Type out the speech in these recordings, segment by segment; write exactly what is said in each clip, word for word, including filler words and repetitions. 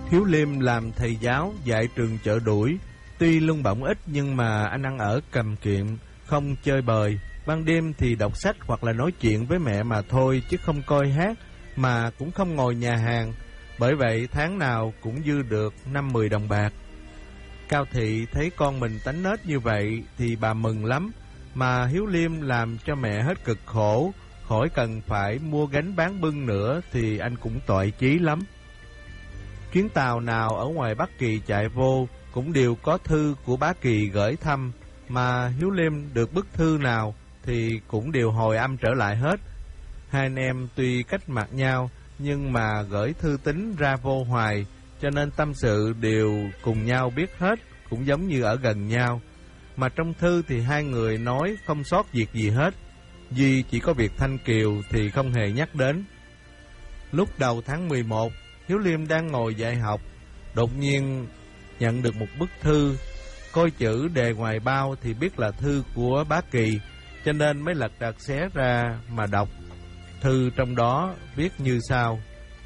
Hiếu Liêm làm thầy giáo dạy trường Chợ Đuổi, tuy lương bổng ít nhưng mà anh ăn ở cầm kiệm, không chơi bời. Ban đêm thì đọc sách hoặc là nói chuyện với mẹ mà thôi, chứ không coi hát, mà cũng không ngồi nhà hàng. Bởi vậy tháng nào cũng dư được năm mười đồng bạc. Cao Thị thấy con mình tánh nết như vậy thì bà mừng lắm, mà Hiếu Liêm làm cho mẹ hết cực khổ, khỏi cần phải mua gánh bán bưng nữa thì anh cũng toại chí lắm. Chuyến tàu nào ở ngoài Bắc Kỳ chạy vô cũng đều có thư của bá Kỳ gửi thăm, mà Hiếu Liêm được bức thư nào thì cũng đều hồi âm trở lại hết. Hai anh em tuy cách mặt nhau nhưng mà gửi thư tín ra vô hoài, cho nên tâm sự đều cùng nhau biết hết, cũng giống như ở gần nhau. Mà trong thư thì hai người nói không sót việc gì hết, duy chỉ có việc Thanh Kiều thì không hề nhắc đến. Lúc đầu tháng mười một, Hiếu Liêm đang ngồi dạy học, đột nhiên nhận được một bức thư. Coi chữ đề ngoài bao thì biết là thư của bá Kỳ, cho nên mới lật đật xé ra mà đọc. Thư trong đó viết như sau: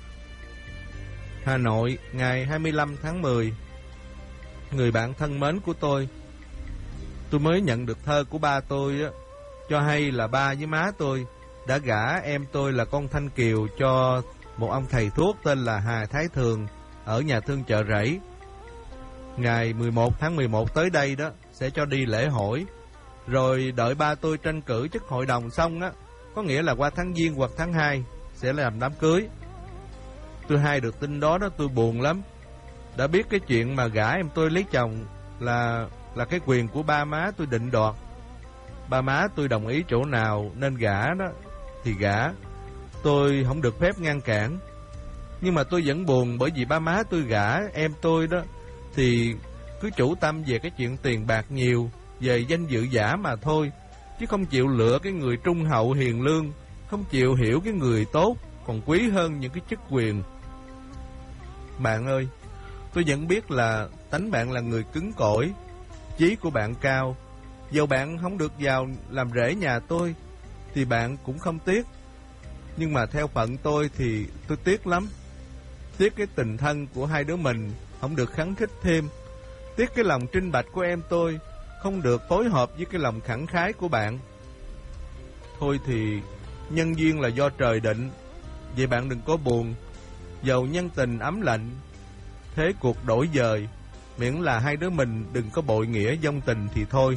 Hà Nội, ngày hai mươi lăm tháng mười. Người bạn thân mến của tôi, tôi mới nhận được thơ của ba tôi á, cho hay là ba với má tôi đã gả em tôi là con Thanh Kiều cho một ông thầy thuốc tên là Hà Thái Thường ở nhà thương Chợ Rẫy. Ngày mười một tháng mười một tới đây đó sẽ cho đi lễ hỏi, rồi đợi ba tôi tranh cử chức hội đồng xong á, có nghĩa là qua tháng Giêng hoặc tháng hai sẽ làm đám cưới. Tôi hay được tin đó đó tôi buồn lắm. Đã biết cái chuyện mà gả em tôi lấy chồng là là cái quyền của ba má tôi định đoạt. Ba má tôi đồng ý chỗ nào nên gả đó thì gả, tôi không được phép ngăn cản. Nhưng mà tôi vẫn buồn, bởi vì ba má tôi gả em tôi đó thì cứ chủ tâm về cái chuyện tiền bạc nhiều, về danh dự giả mà thôi, chứ không chịu lựa cái người trung hậu hiền lương, không chịu hiểu cái người tốt còn quý hơn những cái chức quyền. Bạn ơi, tôi vẫn biết là tánh bạn là người cứng cỏi, chí của bạn cao. Dầu bạn không được vào làm rể nhà tôi thì bạn cũng không tiếc. Nhưng mà theo phận tôi thì tôi tiếc lắm. Tiếc cái tình thân của hai đứa mình không được khắng khích thêm. Tiếc cái lòng trinh bạch của em tôi không được phối hợp với cái lòng khẳng khái của bạn. Thôi thì nhân duyên là do trời định, vậy bạn đừng có buồn. Dầu nhân tình ấm lạnh, thế cuộc đổi dời, miễn là hai đứa mình đừng có bội nghĩa vong tình thì thôi.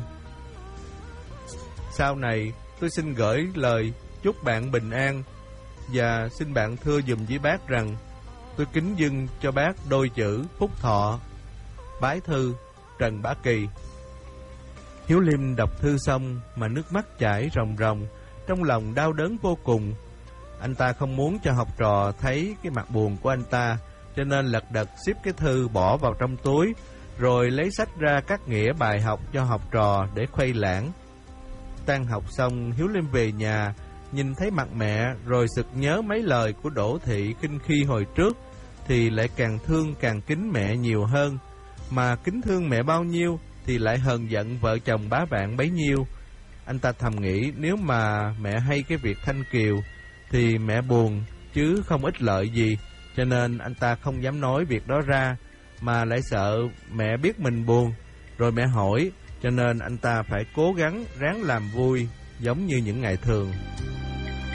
Sau này tôi xin gửi lời chúc bạn bình an, và xin bạn thưa dùm với bác rằng tôi kính dâng cho bác đôi chữ phúc thọ. Bái thư, Trần Bá Kỳ. Hiếu Liêm đọc thư xong mà nước mắt chảy ròng ròng, trong lòng đau đớn vô cùng. Anh ta không muốn cho học trò thấy cái mặt buồn của anh ta, cho nên lật đật xếp cái thư bỏ vào trong túi, rồi lấy sách ra cắt nghĩa bài học cho học trò để khuây lãng. Tan học xong, Hiếu Liêm về nhà, nhìn thấy mặt mẹ rồi sực nhớ mấy lời của Đỗ Thị khinh khi hồi trước, thì lại càng thương càng kính mẹ nhiều hơn. Mà kính thương mẹ bao nhiêu thì lại hờn giận vợ chồng bá bạn bấy nhiêu. Anh ta thầm nghĩ nếu mà mẹ hay cái việc Thanh Kiều thì mẹ buồn chứ không ích lợi gì, cho nên anh ta không dám nói việc đó ra, mà lại sợ mẹ biết mình buồn rồi mẹ hỏi, cho nên anh ta phải cố gắng ráng làm vui giống như những ngày thường.